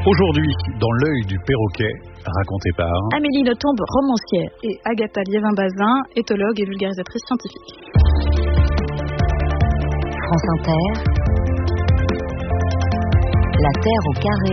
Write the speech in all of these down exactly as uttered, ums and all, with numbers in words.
Aujourd'hui, dans l'œil du perroquet, raconté par Amélie Nothomb, romancière, et Agatha Liévin-Bazin, éthologue et vulgarisatrice scientifique. France Inter, La Terre au carré,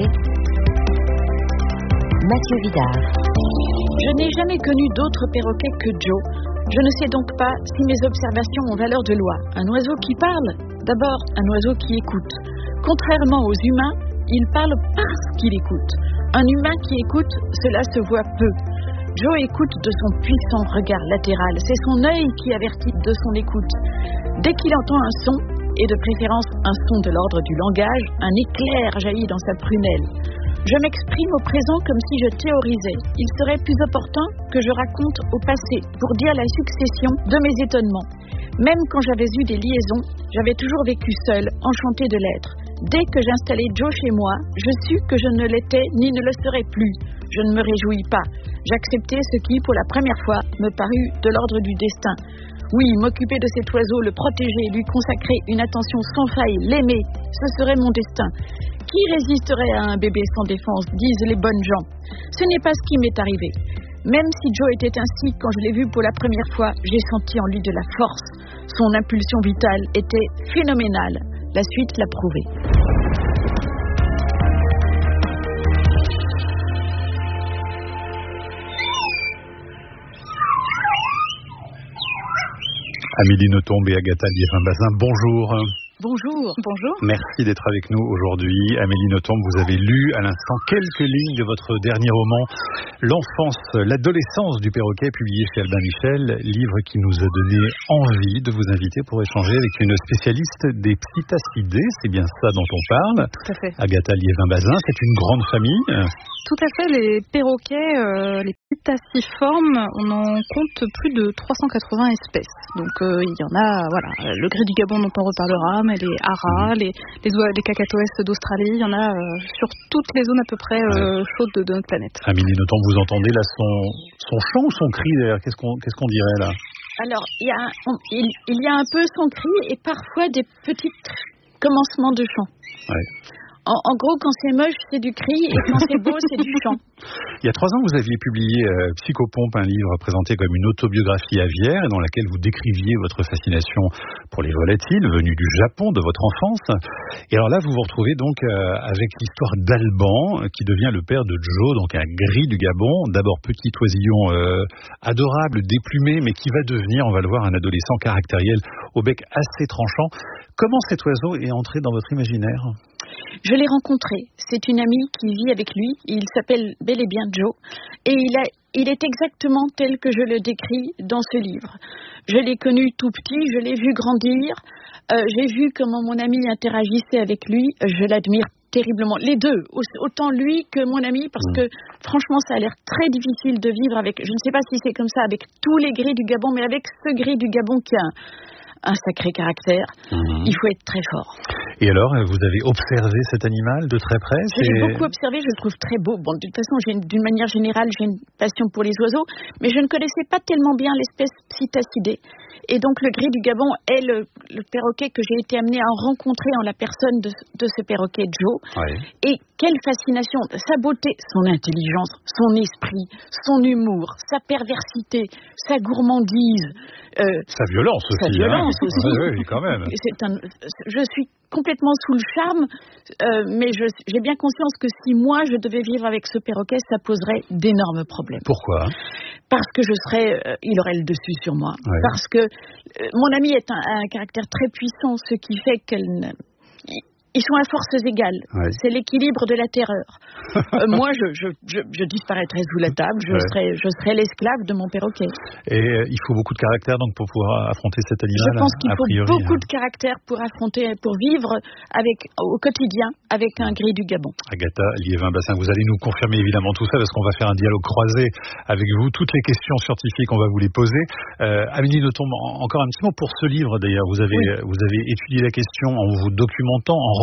Mathieu Vidard. Je n'ai jamais connu d'autre perroquet que Joe. Je ne sais donc pas si mes observations ont valeur de loi. Un oiseau qui parle, d'abord un oiseau qui écoute. Contrairement aux humains, il parle parce qu'il écoute. Un humain qui écoute, cela se voit peu. Joe écoute de son puissant regard latéral. C'est son œil qui avertit de son écoute. Dès qu'il entend un son, et de préférence un son de l'ordre du langage, un éclair jaillit dans sa prunelle. Je m'exprime au présent comme si je théorisais. Il serait plus opportun que je raconte au passé pour dire la succession de mes étonnements. Même quand j'avais eu des liaisons, j'avais toujours vécu seule, enchantée de l'être. Dès que j'installais Joe chez moi, je sus que je ne l'étais ni ne le serais plus. Je ne me réjouis pas. J'acceptais ce qui, pour la première fois, me parut de l'ordre du destin. Oui, m'occuper de cet oiseau, le protéger, lui consacrer une attention sans faille, l'aimer, ce serait mon destin. Qui résisterait à un bébé sans défense, disent les bonnes gens. Ce n'est pas ce qui m'est arrivé. Même si Joe était ainsi, quand je l'ai vu pour la première fois, j'ai senti en lui de la force. Son impulsion vitale était phénoménale. La suite l'a prouvé. Amélie Nothomb et Agatha Liévin-Bazin, bonjour. Bonjour. Bonjour. Merci d'être avec nous aujourd'hui. Amélie Nothomb, vous avez lu à l'instant quelques lignes de votre dernier roman, L'enfance, l'adolescence du perroquet, publié chez Albin Michel, livre qui nous a donné envie de vous inviter pour échanger avec une spécialiste des psittacidés. C'est bien ça dont on parle. Tout à fait. Agatha Liévin-Bazin, c'est une grande famille. Tout à fait. Les perroquets, euh, les psittaciformes, on en compte plus de trois cent quatre-vingts espèces. Donc euh, il y en a, voilà, le gris du Gabon dont on reparlera, mais les haras, mmh. les, les, les cacatoès d'Australie, il y en a euh, sur toutes les zones à peu près euh, ouais. chaudes de, de notre planète. Amélie Nothomb, vous entendez là son, son chant ou son cri d'ailleurs? Qu'est-ce qu'on, qu'est-ce qu'on dirait là? Alors, il y, a, on, il, il y a un peu son cri et parfois des petits commencements de chant. Ouais. En, en gros, quand c'est moche, c'est du cri, et quand c'est beau, c'est du chant. Il y a trois ans, vous aviez publié euh, Psychopompe, un livre présenté comme une autobiographie aviaire, et dans laquelle vous décriviez votre fascination pour les volatiles, venus du Japon, de votre enfance. Et alors là, vous vous retrouvez donc euh, avec l'histoire d'Alban, qui devient le père de Joe, donc un gris du Gabon. D'abord petit oisillon euh, adorable, déplumé, mais qui va devenir, on va le voir, un adolescent caractériel au bec assez tranchant. Comment cet oiseau est entré dans votre imaginaire ? Je l'ai rencontré. C'est une amie qui vit avec lui. Il s'appelle bel et bien Joe. Et il, a, il est exactement tel que je le décris dans ce livre. Je l'ai connu tout petit, je l'ai vu grandir. Euh, j'ai vu comment mon ami interagissait avec lui. Je l'admire terriblement. Les deux, autant lui que mon ami, parce que franchement, ça a l'air très difficile de vivre avec, je ne sais pas si c'est comme ça avec tous les gris du Gabon, mais avec ce gris du Gabon qui a un, un sacré caractère. Mmh. Il faut être très fort. Et alors, vous avez observé cet animal de très près? J'ai c'est... beaucoup observé, je le trouve très beau. Bon, de toute façon, j'ai une, d'une manière générale, j'ai une passion pour les oiseaux, mais je ne connaissais pas tellement bien l'espèce Psittacidés. Et donc, le gris du Gabon est le, le perroquet que j'ai été amenée à rencontrer en la personne de, de ce perroquet Joe. Ouais. Et quelle fascination! Sa beauté, son intelligence, son esprit, son humour, sa perversité, sa gourmandise. Euh, sa violence aussi. Sa violence hein. aussi. Oui, oui, quand même. C'est un, je suis complètement sous le charme, euh, mais je, j'ai bien conscience que si moi je devais vivre avec ce perroquet, ça poserait d'énormes problèmes. Pourquoi? Parce que je serais, euh, il aurait le dessus sur moi. Ouais. Parce que euh, mon amie est un, un caractère très puissant, ce qui fait qu'elle ne... Ils sont à forces égales. Ouais. C'est l'équilibre de la terreur. euh, moi, je, je, je, je disparaîtrais sous la table. Je, ouais. serais, je serais l'esclave de mon perroquet. Et euh, il faut beaucoup de caractère donc pour pouvoir affronter cet animal. Je pense qu'il faut priori, beaucoup hein. de caractère pour affronter, pour vivre avec au quotidien avec un gris du Gabon. Agatha Liévin-Bazin, vous allez nous confirmer évidemment tout ça parce qu'on va faire un dialogue croisé avec vous. Toutes les questions scientifiques, on va vous les poser. Euh, Amélie Nothomb, encore un petit mot pour ce livre d'ailleurs. Vous avez, oui. vous avez étudié la question en vous documentant, en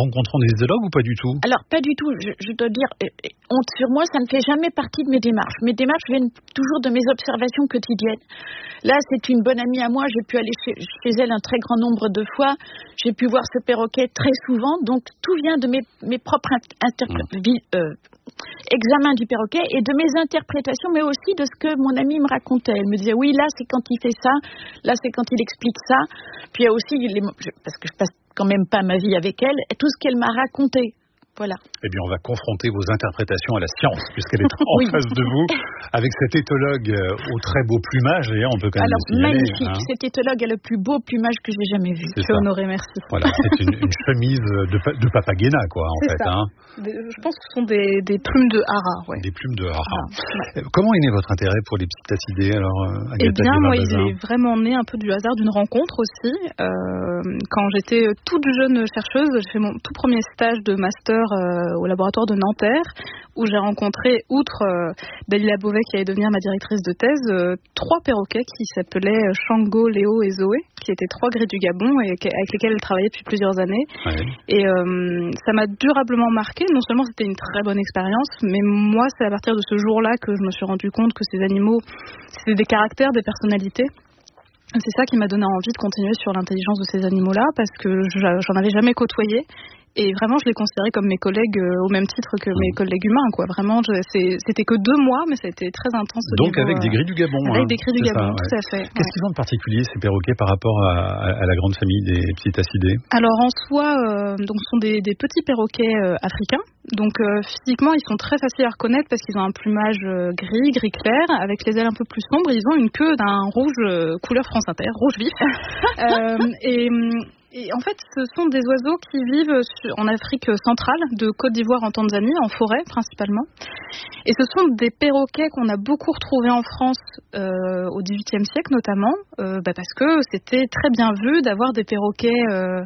rencontrant des éthologues ou pas du tout? Alors, pas du tout. Je, je dois dire, honte sur moi, ça ne fait jamais partie de mes démarches. Mes démarches viennent toujours de mes observations quotidiennes. Là, c'est une bonne amie à moi. J'ai pu aller chez, chez elle un très grand nombre de fois. J'ai pu voir ce perroquet très souvent. Donc, tout vient de mes, mes propres inter- mmh. euh, examens du perroquet et de mes interprétations, mais aussi de ce que mon amie me racontait. Elle me disait, oui, là, c'est quand il fait ça. Là, c'est quand il explique ça. Puis, il y a aussi, les, parce que je passe quand même pas ma vie avec elle, et tout ce qu'elle m'a raconté. Voilà. Eh bien, on va confronter vos interprétations à la science, puisqu'elle est en oui. face de vous, avec cet éthologue au très beau plumage, et on peut quand même Alors, le signaler. magnifique. Hein. Cet éthologue a le plus beau plumage que j'ai jamais vu. C'est Je suis ça. honorée, merci. Voilà, c'est une, une chemise de, de Papagena, quoi, en c'est fait. Ça. Hein. Des, je pense que ce sont des, des plumes de hara. Ouais. Des plumes de hara. Ah, ouais. Comment est né votre intérêt pour les psittacidés, alors, Agatha Eh bien, moi, il Guérin-Bazin? est vraiment né un peu du hasard d'une rencontre aussi. Euh, quand j'étais toute jeune chercheuse, j'ai fait mon tout premier stage de master euh, au laboratoire de Nanterre, où j'ai rencontré, outre euh, Dalila Beauvais qui allait devenir ma directrice de thèse, euh, trois perroquets qui s'appelaient Shango, Léo et Zoé, qui étaient trois gris du Gabon et avec lesquels elle travaillait depuis plusieurs années. Ouais. Et euh, ça m'a durablement marqué. Non seulement c'était une très bonne expérience, mais moi, c'est à partir de ce jour-là que je me suis rendu compte que ces animaux, c'était des caractères, des personnalités. C'est ça qui m'a donné envie de continuer sur l'intelligence de ces animaux-là, parce que j'en avais jamais côtoyé. Et vraiment, je les considérais comme mes collègues euh, au même titre que mes collègues humains, quoi. Vraiment, je, c'est, c'était que deux mois, mais ça a été très intense. Donc niveau, avec des gris du Gabon. Avec hein, des gris du Gabon, ça, ouais. tout à fait. Qu'est-ce ouais. qu'ils ont de particulier, ces perroquets, par rapport à, à, à la grande famille des psittacidés? Alors en soi, euh, donc ce sont des, des petits perroquets euh, africains. Donc euh, physiquement, ils sont très faciles à reconnaître parce qu'ils ont un plumage euh, gris, gris clair, avec les ailes un peu plus sombres. Ils ont une queue d'un rouge euh, couleur France Inter, rouge vif. euh, et Et en fait, ce sont des oiseaux qui vivent en Afrique centrale, de Côte d'Ivoire en Tanzanie, en forêt principalement. Et ce sont des perroquets qu'on a beaucoup retrouvés en France euh, au dix-huitième siècle notamment, euh, bah parce que c'était très bien vu d'avoir des perroquets euh,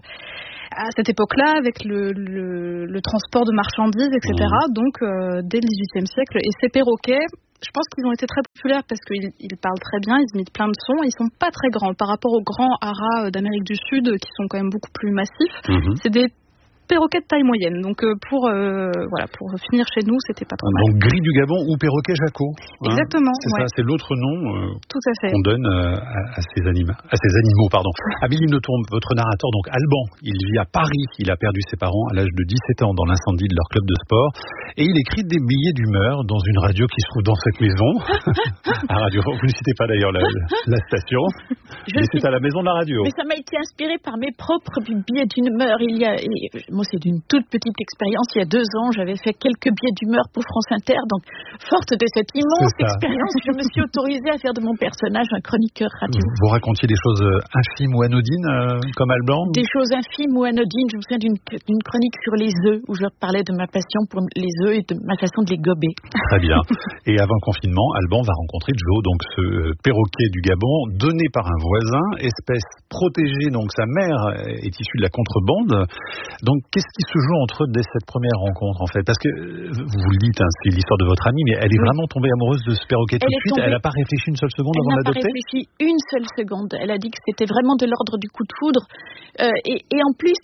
à cette époque-là, avec le, le, le transport de marchandises, et cetera. Mmh. Donc, euh, dès le dix-huitième siècle. Et ces perroquets, je pense qu'ils ont été très populaires parce qu'ils ils parlent très bien, ils imitent plein de sons. Ils sont pas très grands par rapport aux grands haras d'Amérique du Sud qui sont quand même beaucoup plus massifs. Mmh. C'est des perroquet de taille moyenne. Donc euh, pour euh, voilà pour finir chez nous, c'était pas trop mal. Donc gris du Gabon ou perroquet Jaco. Hein, exactement. C'est ouais. ça, c'est l'autre nom euh, Tout à fait. qu'on donne euh, à, à ces animaux, à ces animaux, pardon. Amélie Nothomb, votre narrateur, donc Alban, il vit à Paris. Il a perdu ses parents à l'âge de dix-sept ans dans l'incendie de leur club de sport, et il écrit des billets d'humeur dans une radio qui se trouve dans cette maison. À radio, vous ne citez pas d'ailleurs la, la station, Je mais c'est à la maison de la radio. Mais ça m'a été inspiré par mes propres billets d'humeur. Il y a, moi, c'est d'une toute petite expérience. Il y a deux ans, j'avais fait quelques billets d'humeur pour France Inter. Donc, forte de cette immense expérience, je me suis autorisée à faire de mon personnage un chroniqueur radio. Vous, vous racontiez des choses infimes ou anodines, euh, comme Alban? Des choses infimes ou anodines. Je me souviens d'une, d'une chronique sur les œufs, où je parlais de ma passion pour les œufs et de ma façon de les gober. Très bien. Et avant le confinement, Alban va rencontrer Joe, donc ce euh, perroquet du Gabon, donné par un voisin, espèce protégée. Donc sa mère est issue de la contrebande. Donc qu'est-ce qui se joue entre eux dès cette première rencontre, en fait? Parce que, vous le dites, hein, c'est l'histoire de votre amie, mais elle est oui. vraiment tombée amoureuse de ce perroquet tout de suite. Tombée... Elle n'a pas réfléchi une seule seconde elle avant de l'adopter? Elle n'a pas réfléchi une seule seconde. Elle a dit que c'était vraiment de l'ordre du coup de foudre. Euh, et, et en plus,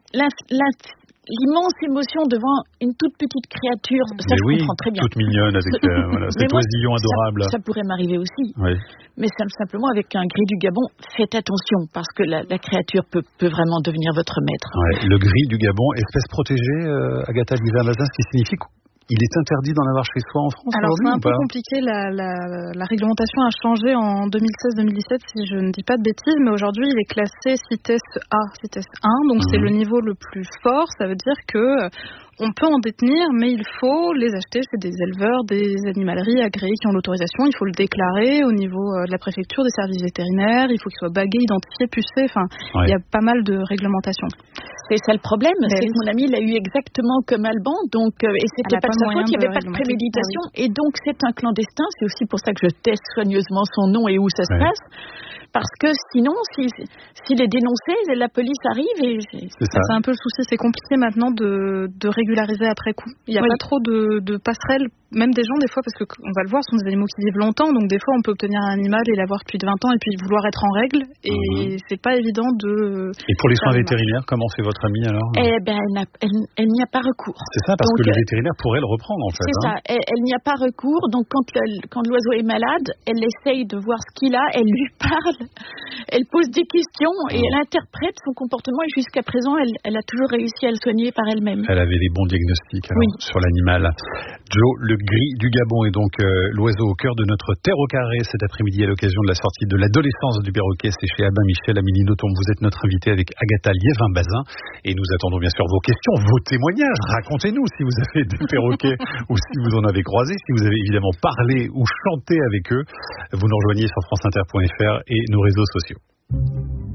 l'immense émotion devant une toute petite créature, ça mais je oui, comprends très bien. Toute mignonne avec euh, voilà, cet oisillon adorable. Ça, ça pourrait m'arriver aussi. Oui. Mais simplement avec un gris du Gabon, faites attention parce que la, la créature peut, peut vraiment devenir votre maître. Ouais, le gris du Gabon, espèce protégée, euh, Agatha Guérin-Bazin, ce qui signifie qu'il est interdit d'en avoir chez soi en France? Alors c'est un peu compliqué, la, la, la réglementation a changé en deux mille seize deux mille dix-sept si je ne dis pas de bêtises, mais aujourd'hui il est classé CITES A, CITES un, donc mmh. c'est le niveau le plus fort. Ça veut dire que on peut en détenir, mais il faut les acheter chez des éleveurs, des animaleries agréées qui ont l'autorisation. Il faut le déclarer au niveau de la préfecture, des services vétérinaires. Il faut qu'il soit bagué, identifié, pucé. Enfin, ouais. il y a pas mal de réglementations. C'est ça le problème, mais c'est oui. que mon ami l'a eu exactement comme Alban, donc euh, et c'était pas de sa faute, il n'y avait pas de préméditation, ah oui. et donc c'est un clandestin. C'est aussi pour ça que je teste soigneusement son nom et où ça se ouais. passe. parce que sinon, s'il si, si est dénoncé, la police arrive et... C'est, c'est, c'est un peu le souci, c'est compliqué maintenant de, de régulariser après coup. Il n'y a oui. pas trop de, de passerelles, même des gens des fois, parce qu'on va le voir, ce sont des animaux qui vivent longtemps, donc des fois on peut obtenir un animal et l'avoir depuis vingt ans et puis vouloir être en règle, et mmh. c'est pas évident de... Et pour les soins vétérinaires, comment fait votre amie alors? Eh ben, elle, n'a, elle, elle n'y a pas recours. C'est ça, parce donc, que le vétérinaire pourrait le reprendre en fait. C'est hein. ça, elle, elle n'y a pas recours, donc quand, le, quand l'oiseau est malade, elle essaye de voir ce qu'il a, elle lui parle, elle pose des questions et mmh. elle interprète son comportement, et jusqu'à présent, elle, elle a toujours réussi à le soigner par elle-même. Elle avait les bons diagnostics alors, oui. sur l'animal. Joe, le gris du Gabon, est donc euh, l'oiseau au cœur de notre terre au carré cet après-midi à l'occasion de la sortie de l'adolescence du perroquet. C'est chez Albin Michel à Ménilmontant. Vous êtes notre invité avec Agatha Liévin-Bazin et nous attendons bien sûr vos questions, vos témoignages. Racontez-nous si vous avez des perroquets ou si vous en avez croisé, si vous avez évidemment parlé ou chanté avec eux. Vous nous rejoignez sur franceinter point f r et nos réseaux sociaux.